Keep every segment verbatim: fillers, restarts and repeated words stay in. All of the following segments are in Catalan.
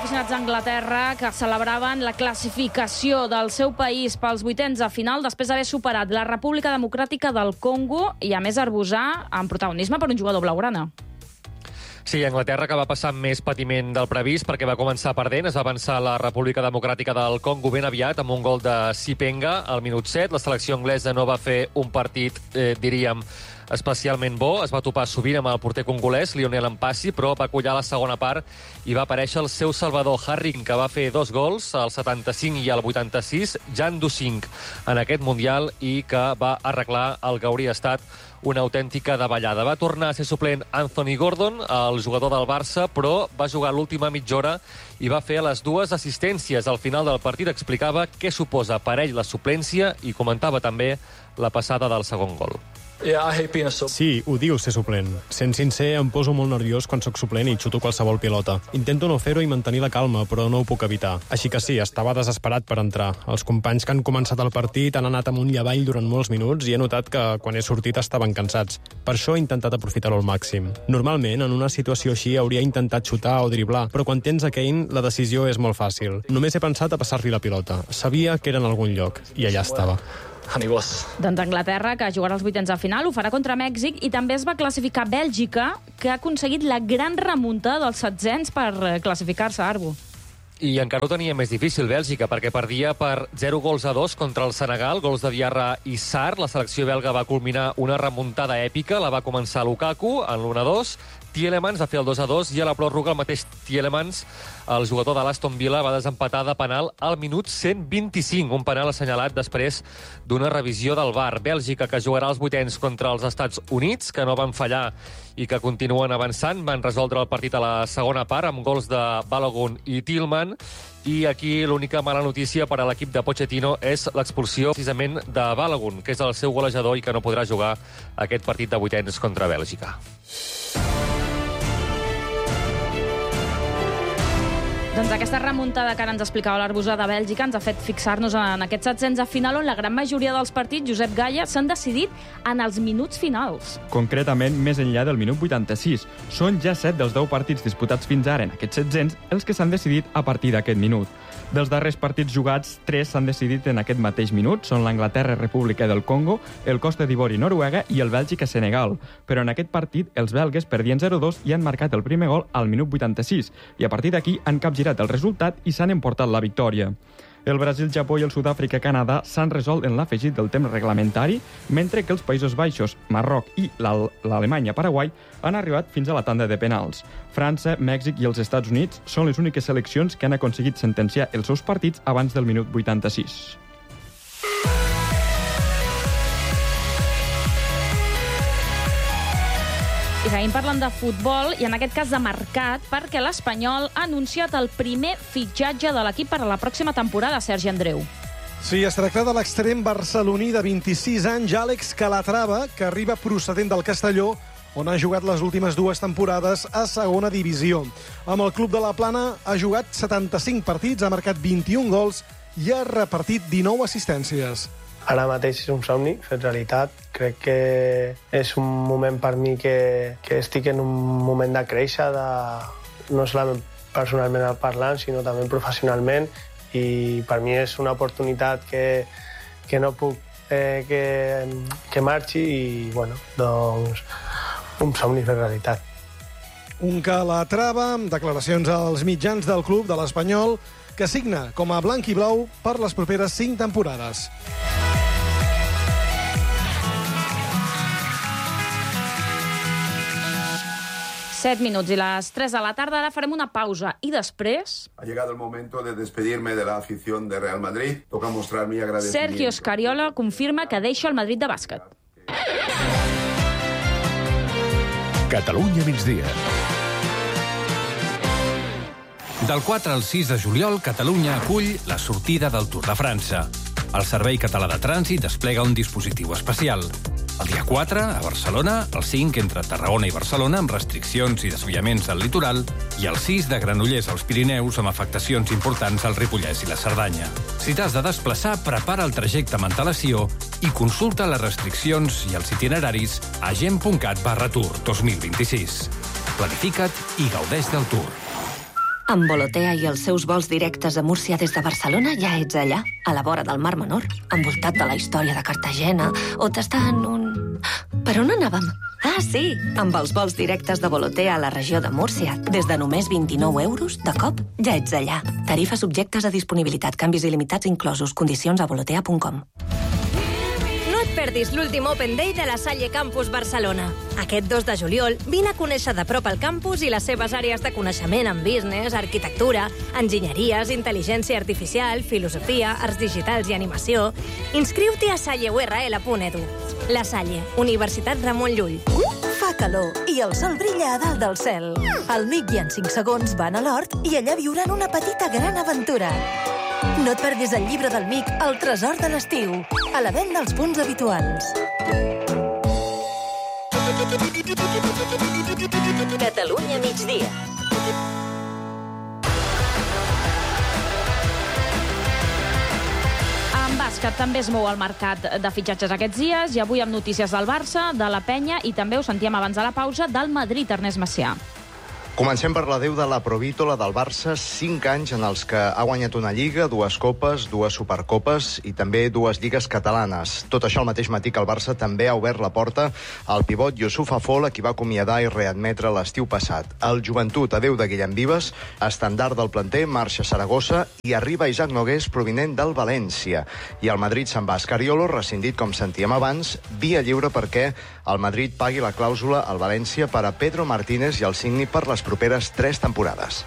aficionats d'Anglaterra que celebraven la classificació del seu país pels vuitens de final després d'haver superat la República Democràtica del Congo i, a més, arbosar amb protagonisme per un jugador blaugrana. Sí, Anglaterra, que va passar més patiment del previst perquè va començar perdent. Es va avançar la República Democràtica del Congo ben aviat amb un gol de Sipenga al minut set. La selecció anglesa no va fer un partit, eh, diríem, especialment bo. Es va topar sovint amb el porter congolès, Lionel Mpassi, però va collar la segona part i va aparèixer el seu salvador, Harry, que va fer dos gols, al setanta-cinc i al vuitanta-sis, Jan Dusing, en aquest Mundial, i que va arreglar el que hauria estat una autèntica davallada. Va tornar a ser suplent Anthony Gordon, el jugador del Barça, però va jugar l'última mitja hora i va fer les dues assistències. Al final del partit explicava què suposa per ell la suplència i comentava també la passada del segon gol. Sí, odio ser suplent. Sent sincer, em poso molt nerviós quan sóc suplent i xuto qualsevol pilota. Intento no fer-ho i mantenir la calma, però no ho puc evitar. Així que sí, estava desesperat per entrar. Els companys que han començat el partit han anat amunt i avall durant molts minuts i he notat que quan he sortit estaven cansats. Per això he intentat aprofitar-ho al màxim. Normalment, en una situació així, hauria intentat xutar o driblar, però quan tens a Kane, la decisió és molt fàcil. Només he pensat a passar-li la pilota. Sabia que era en algun lloc, i allà estava. Doncs Anglaterra, que jugarà els vuitens de final, ho farà contra Mèxic, i també es va classificar Bèlgica, que ha aconseguit la gran remuntada dels setzents per classificar-se, Arbu. I encara ho tenia més difícil, Bèlgica, perquè perdia per zero gols a dos contra el Senegal, gols de Diarra i Sarr. La selecció belga va culminar una remuntada èpica, la va començar Lukaku en l'u a dos, Tielemans va fer el dos a dos i a la pròrroga el mateix Tielemans, el jugador de l'Aston Villa, va desempatar de penal al minut cent vint-i-cinc, un penal assenyalat després d'una revisió del V A R. Bèlgica, que jugarà els vuitens contra els Estats Units, que no van fallar i que continuen avançant, van resoldre el partit a la segona part amb gols de Balogun i Tillman. I aquí l'única mala notícia per a l'equip de Pochettino és l'expulsió precisament de Balogun, que és el seu golejador i que no podrà jugar aquest partit de vuitens contra Bèlgica. Doncs aquesta remuntada que ara ens explicava l'Arbusà de Bèlgica ens ha fet fixar-nos en aquests setzents de final on la gran majoria dels partits, Josep Gaya, s'han decidit en els minuts finals. Concretament, més enllà del minut vuitanta-sis. Són ja set dels deu partits disputats fins ara en aquests setzents els que s'han decidit a partir d'aquest minut. Dels darrers partits jugats, tres s'han decidit en aquest mateix minut. Són l'Anglaterra-República del Congo, el Costa d'Ivori-Noruega i el Bèlgica-Senegal. Però en aquest partit, els belgues perdien zero a dos i han marcat el primer gol al minut vuitanta-sis. I a partir d'aquí han capgirat el resultat i s'han emportat la victòria. El Brasil, Japó i el Sud-àfrica-Canadà s'han resolt en l'afegit del temps reglamentari, mentre que els Països Baixos, Marroc i l'Alemanya-Paraguai han arribat fins a la tanda de penals. França, Mèxic i els Estats Units són les úniques seleccions que han aconseguit sentenciar els seus partits abans del minut vuitanta-sis. I seguim parlant de futbol, i en aquest cas de mercat, perquè l'Espanyol ha anunciat el primer fitxatge de l'equip per a la pròxima temporada, Sergi Andreu. Sí, es tracta de l'extrem barceloní de vint-i-sis anys, Àlex Calatrava, que arriba procedent del Castelló, on ha jugat les últimes dues temporades a segona divisió. Amb el club de la Plana ha jugat setanta-cinc partits, ha marcat vint-i-un gols i ha repartit dinou assistències. Ara mateix és un somni fet realitat. Crec que és un moment per mi que, que estic en un moment de créixer, de, no solament personalment parlant, sinó també professionalment, i per mi és una oportunitat que, que no puc eh, que, que marxi i, bueno, doncs, un somni fet realitat. Un Calatrava amb declaracions als mitjans del club de l'Espanyol, que signa com a blanc i blau per les properes cinc temporades. set minuts i les tres de la tarda. Ara farem una pausa i després... Ha llegado el momento de despedirme de la afición de Real Madrid. Toca mostrar mi agradecimiento. Sergio Scariolo confirma que deixa el Madrid de bàsquet. Catalunya migdia. Del quatre al sis de juliol, Catalunya acull la sortida del Tour de França. El Servei Català de Trànsit desplega un dispositiu especial. El dia quatre, a Barcelona, el cinc entre Tarragona i Barcelona amb restriccions i desviaments al litoral i el sis de Granollers als Pirineus amb afectacions importants al Ripollès i la Cerdanya. Si t'has de desplaçar, prepara el trajecte amb antelació i consulta les restriccions i els itineraris a gent.cat barra tour dos mil vint-i-sis. Planifica't i gaudeix del Tour. Amb Volotea i els seus vols directes a Múrcia des de Barcelona ja ets allà, a la vora del Mar Menor, envoltat de la història de Cartagena, o tastant un... Per on anàvem? Ah, sí, amb els vols directes de Volotea a la regió de Múrcia. Des de només vint-i-nou euros, de cop, ja ets allà. Tarifes subjectes a disponibilitat, canvis il·limitats inclosos, condicions a volotea punt com. No et perdis l'últim Open Day de la Salle Campus Barcelona. Aquest dos de juliol, vine a conèixer de prop el campus i les seves àrees de coneixement en business, arquitectura, enginyeries, intel·ligència artificial, filosofia, arts digitals i animació. Inscriu-t'hi a salle u erre ele punt edu. La Salle, Universitat Ramon Llull. Fa calor i el sol brilla a dalt del cel. El Mic i en cinc segons van a l'hort i allà viuran una petita gran aventura. No et perdis el llibre del Mic, El tresor de l'estiu, a la venda als punts habituals. Catalunya migdia. En bàsquet també es mou el mercat de fitxatges aquests dies i avui amb notícies del Barça, de la Penya i també ho sentíem abans de la pausa del Madrid, Ernest Macià. Comencem per la deu de la Provítola del Barça, cinc anys en els que ha guanyat una Lliga, dues Copes, dues Supercopes i també dues Lligues catalanes. Tot això al mateix matí que el Barça també ha obert la porta al pivot Youssouf Afol, a qui va acomiadar i readmetre l'estiu passat. El Joventut, adeu de Guillem Vives, estandard del planter, marxa a Saragossa i arriba Isaac Nogués, provinent del València. I el Madrid se'n va a Scariolo, rescindit, com sentíem abans, via lliure perquè el Madrid pagui la clàusula al València per a Pedro Martínez i el signi per les properes tres temporades.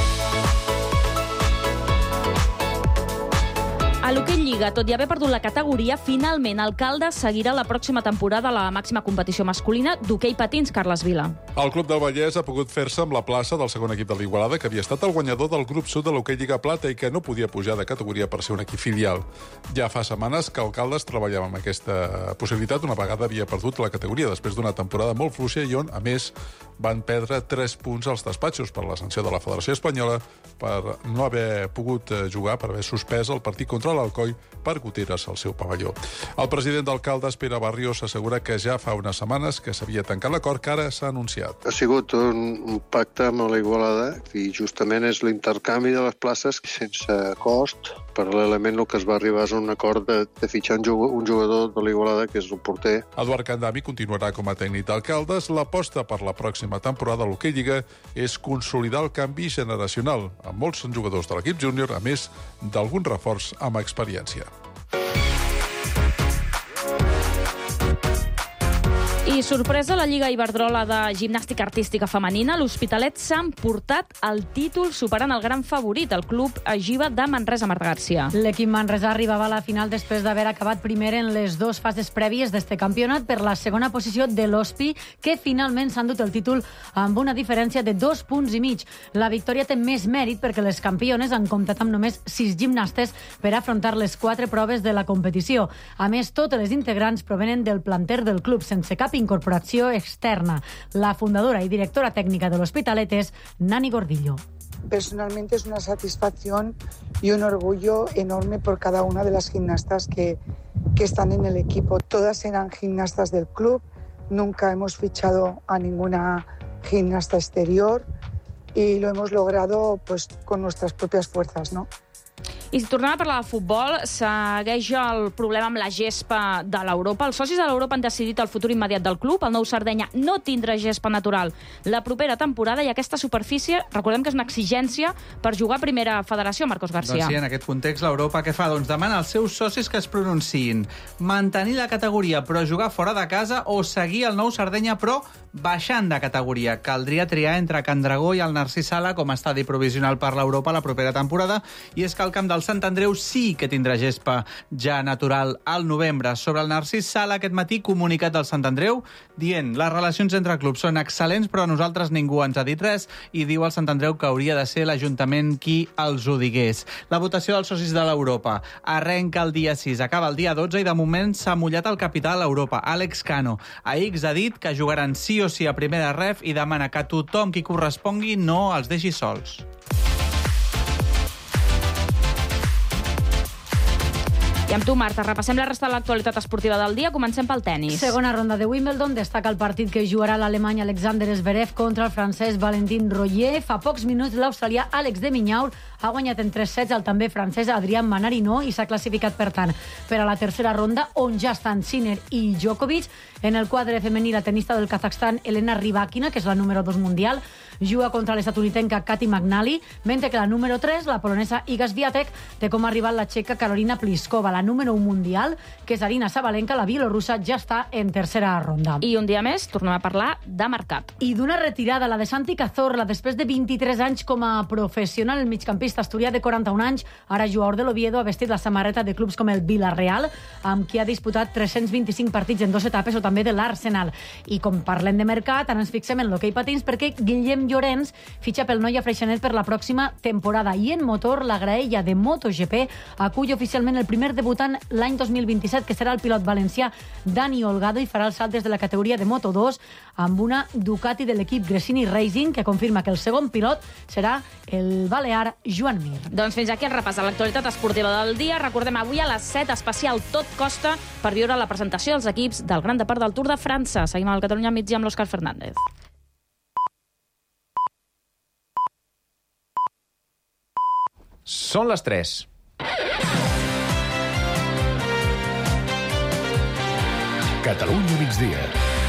A l'Hoquei Lliga, tot i haver perdut la categoria, finalment el Caldes seguirà la pròxima temporada a la màxima competició masculina d'hoquei patins, Carles Vila. El Club del Vallès ha pogut fer-se amb la plaça del segon equip de l'Igualada, que havia estat el guanyador del grup sud de l'Hoquei Lliga Plata i que no podia pujar de categoria per ser un equip filial. Ja fa setmanes que el Caldes treballava amb aquesta possibilitat una vegada havia perdut la categoria després d'una temporada molt fluixa i on, a més, van perdre tres punts als despatxos per la sanció de la Federació Espanyola per no haver pogut jugar, per haver suspès el partit contra l'Alcoi per goteres al seu pavelló. El president del Caldes, Pere Barrios, assegura que ja fa unes setmanes que s'havia tancat l'acord que ara s'ha anunciat. Ha sigut un pacte amb la Igualada i justament és l'intercanvi de les places sense cost. Paral·lelament el que es va arribar és un acord de, de fitxar un jugador, un jugador de l'Igualada, que és el porter. Eduard Candami continuarà com a tècnic del Caldes. L'aposta per la pròxima temporada a l'Hoquei Lliga és consolidar el canvi generacional, amb molts jugadors de l'equip júnior, a més d'algun reforç amb experiència. I sorpresa a la Lliga Iberdrola de gimnàstica artística femenina, l'Hospitalet s'ha emportat el títol superant el gran favorit, el club Agiva de Manresa, Marta Garcia. L'equip manresà arribava a la final després d'haver acabat primer en les dues fases prèvies d'este campionat per la segona posició de l'Hospi, que finalment s'ha endut el títol amb una diferència de dos punts i mig. La victòria té més mèrit perquè les campiones han comptat amb només sis gimnastes per afrontar les quatre proves de la competició. A més, totes les integrants provenen del planter del club, sense cap incorporació externa. La fundadora y directora técnica del Hospitalet es Nani Gordillo. Personalmente es una satisfacción y un orgullo enorme por cada una de las gimnastas que, que están en el equipo. Todas eran gimnastas del club, nunca hemos fichado a ninguna gimnasta exterior y lo hemos logrado pues con nuestras propias fuerzas, ¿no? I si tornem a parlar de futbol, segueix el problema amb la gespa de l'Europa. Els socis de l'Europa han decidit el futur immediat del club. El nou Sardenya no tindrà gespa natural la propera temporada i aquesta superfície, recordem que és una exigència per jugar a primera federació, Marcos García. Doncs sí, en aquest context, l'Europa què fa? Doncs demana als seus socis que es pronunciïn. Mantenir la categoria però jugar fora de casa o seguir el nou Sardenya però baixant de categoria. Caldria triar entre Can Dragó i el Narcís Sala com a estadi provisional per l'Europa la propera temporada, i és que el camp del Sant Andreu sí que tindrà gespa ja natural al novembre. Sobre el Narcís Sala, aquest matí, comunicat del Sant Andreu dient les relacions entre clubs són excel·lents però a nosaltres ningú ens ha dit res, i diu al Sant Andreu que hauria de ser l'Ajuntament qui els ho digués. La votació dels socis de l'Europa arrenca el dia sis, acaba el dia dotze i de moment s'ha mullat el capità de l'Europa, Àlex Cano. A X ha dit que jugaran sí o sí a primera ref i demana que tothom qui correspongui no els deixi sols. I amb tu, Marta, repassem la resta de l'actualitat esportiva del dia. Comencem pel tennis. Segona ronda de Wimbledon. Destaca el partit que jugarà l'alemany Alexander Zverev contra el francès Valentin Royer. Fa pocs minuts l'australià Àlex de Minaur ha guanyat en tres sets el també francès Adrián Manarino i s'ha classificat, per tant, per a la tercera ronda, on ja estan Sinner i Djokovic. En el quadre femení, la tenista del Kazakhstan, Elena Rybakina, que és la número dos mundial, juga contra l'estatunidenca Kati Magnali, mentre que la número tres, la polonesa Iga Swiatek, té com a rival la txeca Karolina Pliskova. La número un mundial, que és Arina Sabalenka, la bielorrussa, ja està en tercera ronda. I un dia més tornem a parlar de mercat. I d'una retirada, la de Santi Cazorla, després de vint-i-tres anys com a professional, el migcampista asturià de quaranta-un anys, ara jugador de l'Oviedo, ha vestit la samarreta de clubs com el Villarreal, amb qui ha disputat tres-cents vint-i-cinc partits en dues etapes, o també de l'Arsenal. I com parlem de mercat, ara ens fixem en l'hoquei patins, perquè Guillem Llorenç fitxa pel Noia Freixenet per la pròxima temporada. I en motor, la graella de MotoGP acull oficialment el primer debutant l'any dos mil vint-i-set, que serà el pilot valencià Dani Olgado, i farà el salt des de la categoria de Moto dos amb una Ducati de l'equip Gresini Racing, que confirma que el segon pilot serà el balear Joan Mir. Doncs fins aquí el repàs de l'actualitat esportiva del dia. Recordem, avui a les set, especial Tot Costa, per viure la presentació dels equips del Gran Depart del Tour de França. Seguim al Catalunya Migdia amb l'Òscar Fernández. Són les tres. Catalunya migdia.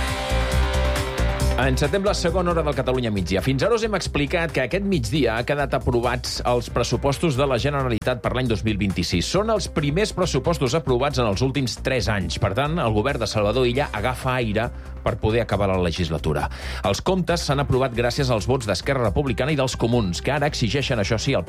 Encetem la segona hora del Catalunya migdia. Fins ara us hem explicat que aquest migdia ha quedat aprovats els pressupostos de la Generalitat per l'any dos mil vint-i-sis. Són els primers pressupostos aprovats en els últims tres anys. Per tant, el govern de Salvador Illa agafa aire per poder acabar la legislatura. Els comptes s'han aprovat gràcies als vots d'Esquerra Republicana i dels Comuns, que ara exigeixen, això sí, el